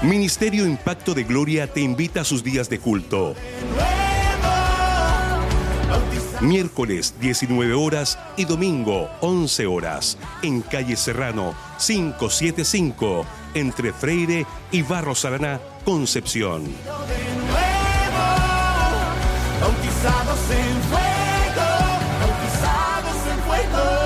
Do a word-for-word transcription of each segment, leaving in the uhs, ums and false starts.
Ministerio Impacto de Gloria te invita a sus días de culto. Miércoles diecinueve horas y domingo once horas en calle Serrano quinientos setenta y cinco entre Freire y Barros Araná, Concepción. Bautizados en fuego, bautizados en fuego.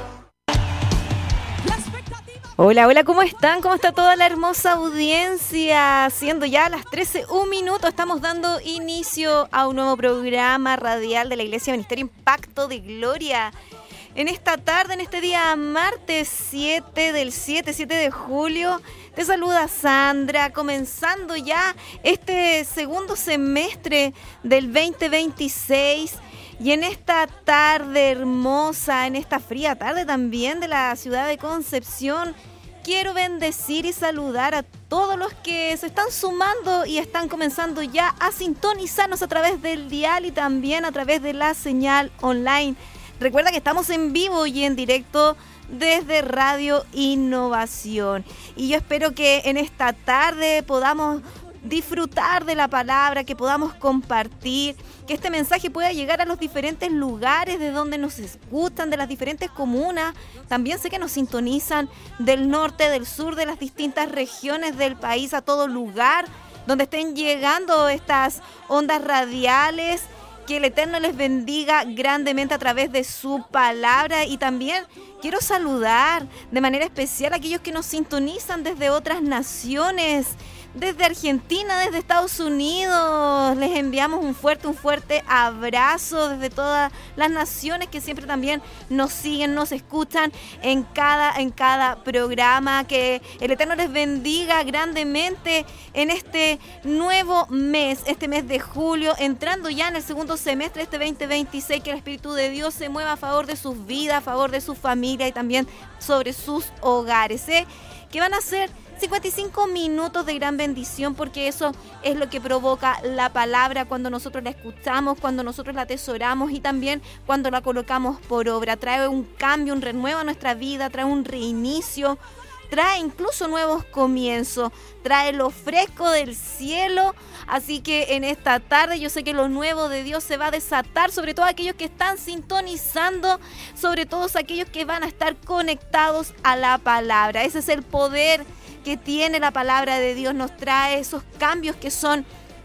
Hola, hola, ¿cómo están? ¿Cómo está toda la hermosa audiencia? Siendo ya las trece, un minuto, estamos dando inicio a un nuevo programa radial de la Iglesia Ministerio Impacto de Gloria. En esta tarde, en este día martes siete del siete, siete de julio, te saluda Sandra, comenzando ya este segundo semestre del veinte veintiséis. Y en esta tarde hermosa, en esta fría tarde también de la ciudad de Concepción, quiero bendecir y saludar a todos los que se están sumando y están comenzando ya a sintonizarnos a través del dial y también a través de la señal online. Recuerda que estamos en vivo y en directo desde Radio Innovación. Y yo espero que en esta tarde podamos disfrutar de la palabra, que podamos compartir, que este mensaje pueda llegar a los diferentes lugares de donde nos escuchan, de las diferentes comunas. También sé que nos sintonizan del norte, del sur, de las distintas regiones del país, a todo lugar donde estén llegando estas ondas radiales. Que el Eterno les bendiga grandemente a través de su palabra. Y también quiero saludar de manera especial a aquellos que nos sintonizan desde otras naciones, desde Argentina, desde Estados Unidos. Les enviamos un fuerte, un fuerte abrazo desde todas las naciones que siempre también nos siguen, nos escuchan en cada, en cada programa. Que el Eterno les bendiga grandemente en este nuevo mes, este mes de julio, entrando ya en el segundo semestre de este veinte veintiséis. Que el Espíritu de Dios se mueva a favor de sus vidas, a favor de su familia y también sobre sus hogares, ¿eh? Que van a ser cincuenta y cinco minutos de gran bendición, porque eso es lo que provoca la palabra cuando nosotros la escuchamos, cuando nosotros la atesoramos y también cuando la colocamos por obra. Trae un cambio, un renuevo a nuestra vida, trae un reinicio, trae incluso nuevos comienzos, trae lo fresco del cielo. Así que en esta tarde yo sé que lo nuevo de Dios se va a desatar sobre todo aquellos que están sintonizando, sobre todos aquellos que van a estar conectados a la palabra. Ese es el poder que tiene la palabra de Dios, nos trae esos cambios que son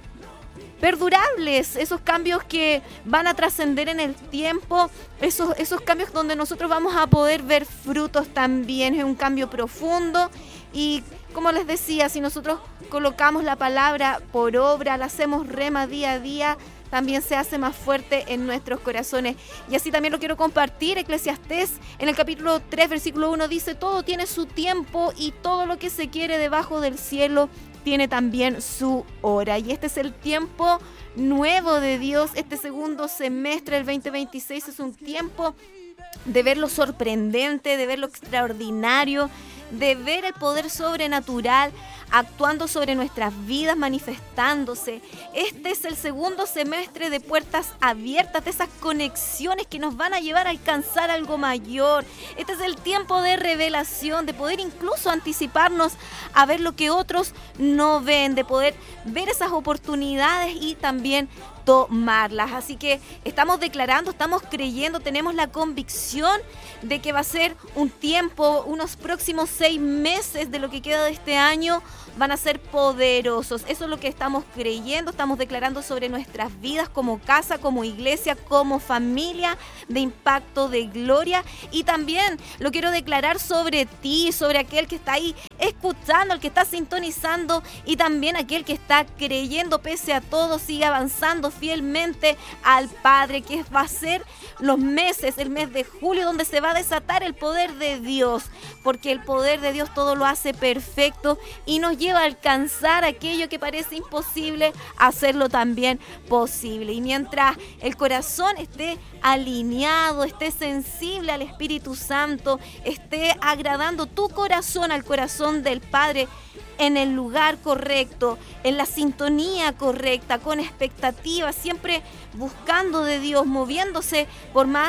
perdurables, esos cambios que van a trascender en el tiempo, esos, esos cambios donde nosotros vamos a poder ver frutos también. Es un cambio profundo y, como les decía, si nosotros colocamos la palabra por obra, la hacemos rema día a día, también se hace más fuerte en nuestros corazones. Y así también lo quiero compartir. Eclesiastés en el capítulo tres, versículo uno dice: todo tiene su tiempo y todo lo que se quiere debajo del cielo tiene también su hora. Y este es el tiempo nuevo de Dios. Este segundo semestre del veinte veintiséis es un tiempo de ver lo sorprendente, de ver lo extraordinario, de ver el poder sobrenatural actuando sobre nuestras vidas, manifestándose. Este es el segundo semestre de puertas abiertas, de esas conexiones que nos van a llevar a alcanzar algo mayor. Este es el tiempo de revelación, de poder incluso anticiparnos a ver lo que otros no ven, de poder ver esas oportunidades y también tomarlas. Así que estamos declarando, estamos creyendo, tenemos la convicción de que va a ser un tiempo, unos próximos seis meses de lo que queda de este año van a ser poderosos. Eso es lo que estamos creyendo, estamos declarando sobre nuestras vidas como casa, como iglesia, como familia de Impacto de Gloria. Y también lo quiero declarar sobre ti, sobre aquel que está ahí escuchando, el que está sintonizando y también aquel que está creyendo pese a todo, sigue avanzando fielmente al Padre, que va a ser los meses, el mes de julio, donde se va a desatar el poder de Dios, porque el poder de Dios todo lo hace perfecto y nos lleva a alcanzar aquello que parece imposible, hacerlo también posible. Y mientras el corazón esté alineado, esté sensible al Espíritu Santo, esté agradando tu corazón al corazón del Padre, en el lugar correcto, en la sintonía correcta, con expectativa, siempre buscando de Dios, moviéndose por más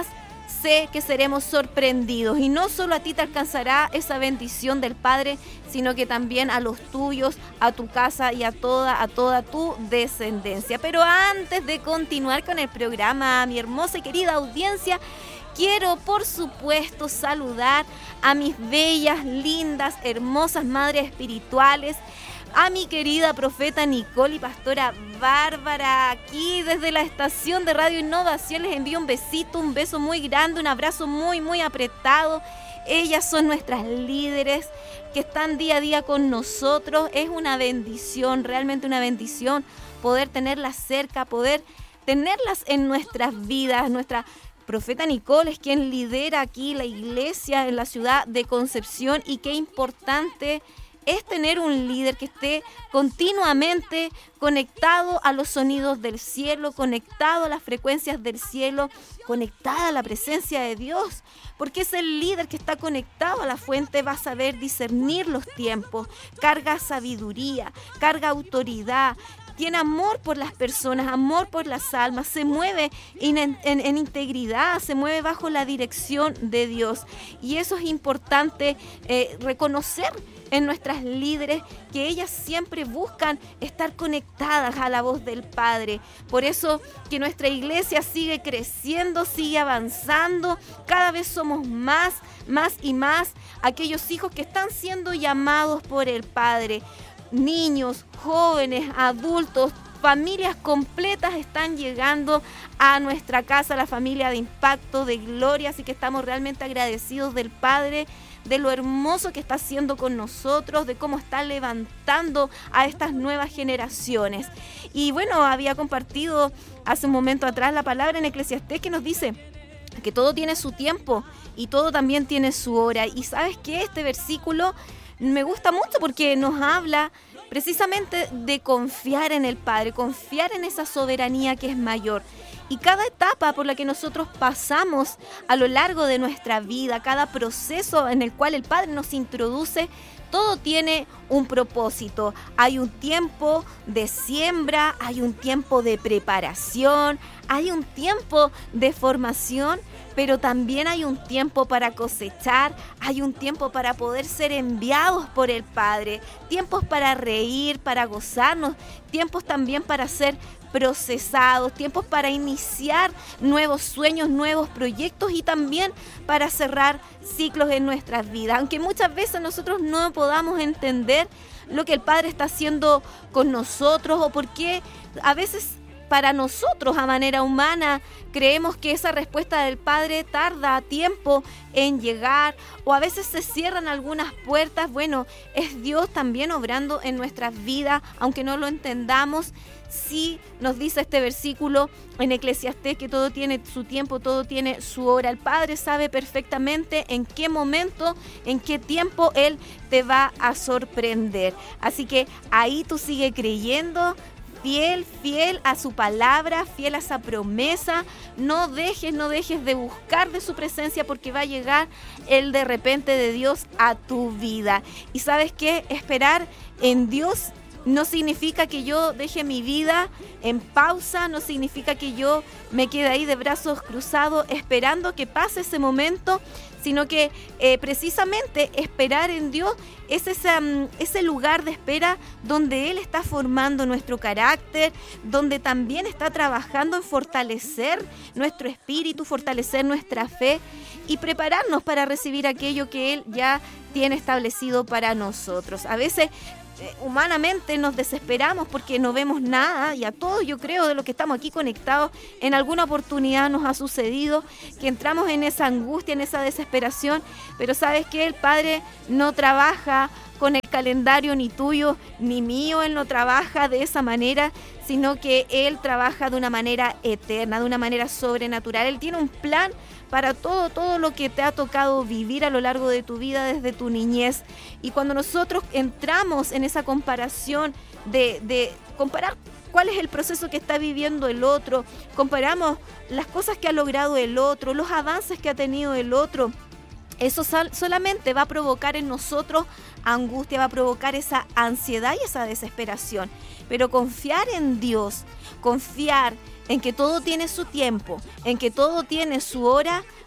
sé que seremos sorprendidos y no solo a ti te alcanzará esa bendición del Padre, sino que también a los tuyos, a tu casa y a toda, a toda tu descendencia. Pero antes de continuar con el programa, mi hermosa y querida audiencia, quiero, por supuesto, saludar a mis bellas, lindas, hermosas madres espirituales, a mi querida profeta Nicole y pastora Bárbara, aquí desde la estación de Radio Innovación. Les envío un besito, un beso muy grande, un abrazo muy, muy apretado. Ellas son nuestras líderes que están día a día con nosotros. Es una bendición, realmente una bendición poder tenerlas cerca, poder tenerlas en nuestras vidas. Nuestra profeta Nicole es quien lidera aquí la iglesia en la ciudad de Concepción, y qué importante es tener un líder que esté continuamente conectado a los sonidos del cielo, conectado a las frecuencias del cielo, conectado a la presencia de Dios, porque es el líder que está conectado a la fuente, va a saber discernir los tiempos, carga sabiduría, carga autoridad, tiene amor por las personas, amor por las almas, se mueve en, en, en integridad, se mueve bajo la dirección de Dios. Y eso es importante eh, reconocer en nuestras líderes, que ellas siempre buscan estar conectadas a la voz del Padre. Por eso que nuestra iglesia sigue creciendo, sigue avanzando, cada vez somos más, más y más aquellos hijos que están siendo llamados por el Padre. Niños, jóvenes, adultos, familias completas están llegando a nuestra casa, la familia de Impacto, de Gloria, así que estamos realmente agradecidos del Padre, de lo hermoso que está haciendo con nosotros, de cómo está levantando a estas nuevas generaciones. Y bueno, había compartido hace un momento atrás la palabra en Eclesiastés que nos dice que todo tiene su tiempo y todo también tiene su hora. Y ¿sabes qué? Este versículo me gusta mucho porque nos habla precisamente de confiar en el Padre, confiar en esa soberanía que es mayor. Y cada etapa por la que nosotros pasamos a lo largo de nuestra vida, cada proceso en el cual el Padre nos introduce, todo tiene un propósito. Hay un tiempo de siembra, hay un tiempo de preparación, hay un tiempo de formación, pero también hay un tiempo para cosechar, hay un tiempo para poder ser enviados por el Padre, tiempos para reír, para gozarnos, tiempos también para ser procesados, tiempos para iniciar nuevos sueños, nuevos proyectos y también para cerrar ciclos en nuestras vidas. Aunque muchas veces nosotros no podamos entender lo que el Padre está haciendo con nosotros o por qué a veces para nosotros a manera humana creemos que esa respuesta del Padre tarda tiempo en llegar o a veces se cierran algunas puertas. Bueno, es Dios también obrando en nuestras vidas, aunque no lo entendamos. Sí nos dice este versículo en Eclesiastés que todo tiene su tiempo, todo tiene su hora. El Padre sabe perfectamente en qué momento, en qué tiempo Él te va a sorprender. Así que ahí tú sigue creyendo, fiel, fiel a su palabra, fiel a esa promesa. No dejes, no dejes de buscar de su presencia porque va a llegar el de repente de Dios a tu vida. Y ¿sabes qué? Esperar en Dios no significa que yo deje mi vida en pausa, no significa que yo me quede ahí de brazos cruzados esperando que pase ese momento, sino que eh, precisamente esperar en Dios es ese, um, ese lugar de espera donde Él está formando nuestro carácter, donde también está trabajando en fortalecer nuestro espíritu, fortalecer nuestra fe y prepararnos para recibir aquello que Él ya tiene establecido para nosotros. A veces humanamente nos desesperamos porque no vemos nada, y a todos yo creo de los que estamos aquí conectados en alguna oportunidad nos ha sucedido que entramos en esa angustia, en esa desesperación, pero ¿sabes qué? El Padre no trabaja con el calendario ni tuyo ni mío, Él no trabaja de esa manera, sino que Él trabaja de una manera eterna, de una manera sobrenatural. Él tiene un plan para todo, todo lo que te ha tocado vivir a lo largo de tu vida desde tu niñez. Y cuando nosotros entramos en esa comparación de, de comparar cuál es el proceso que está viviendo el otro, comparamos las cosas que ha logrado el otro, los avances que ha tenido el otro, eso solamente va a provocar en nosotros angustia, va a provocar esa ansiedad y esa desesperación. Pero confiar en Dios, confiar en que todo tiene su tiempo, en que todo tiene su hora,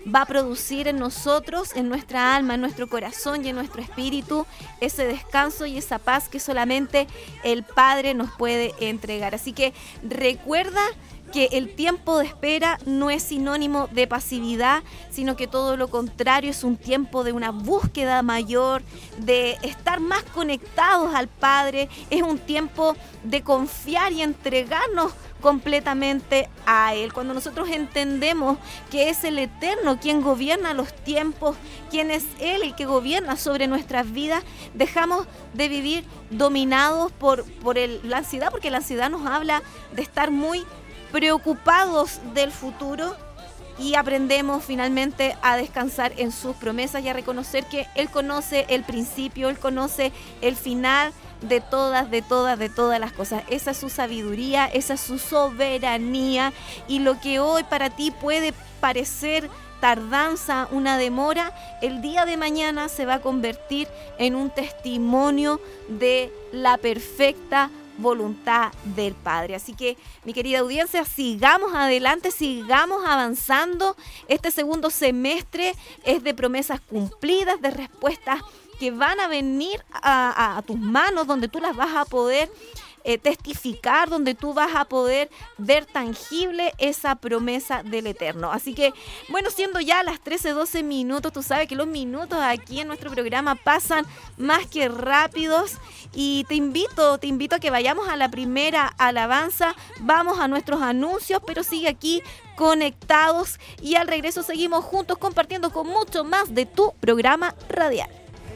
va a producir en nosotros, en nuestra alma, en nuestro corazón y en nuestro espíritu ese descanso y esa paz que solamente el Padre nos puede entregar. Así que recuerda que el tiempo de espera no es sinónimo de pasividad, sino que todo lo contrario, es un tiempo de una búsqueda mayor, de estar más conectados al Padre, es un tiempo de confiar y entregarnos completamente a Él. Cuando nosotros entendemos que es el Eterno quien gobierna los tiempos, quien es Él el que gobierna sobre nuestras vidas, dejamos de vivir dominados por, por el, la ansiedad, porque la ansiedad nos habla de estar muy preocupados del futuro, y aprendemos finalmente a descansar en sus promesas y a reconocer que Él conoce el principio, Él conoce el final de todas, de todas, de todas las cosas. Esa es su sabiduría, esa es su soberanía, y lo que hoy para ti puede parecer tardanza, una demora, el día de mañana se va a convertir en un testimonio de la perfecta voluntad del Padre. Así que, mi querida audiencia, sigamos adelante, sigamos avanzando. Este segundo semestre es de promesas cumplidas, de respuestas que van a venir a, a, a tus manos, donde tú las vas a poder eh, testificar, donde tú vas a poder ver tangible esa promesa del Eterno. Así que, bueno, siendo ya las trece doce minutos, tú sabes que los minutos aquí en nuestro programa pasan más que rápidos, y te invito, te invito a que vayamos a la primera alabanza, vamos a nuestros anuncios, pero sigue aquí conectados, y al regreso seguimos juntos compartiendo con mucho más de tu programa radial.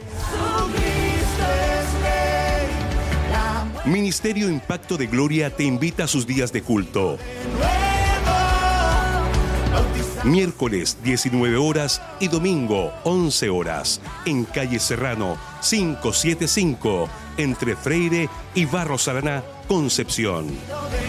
Ministerio Impacto de Gloria te invita a sus días de culto. Miércoles diecinueve horas y domingo once horas en calle Serrano quinientos setenta y cinco entre Freire y Barros Araná, Concepción.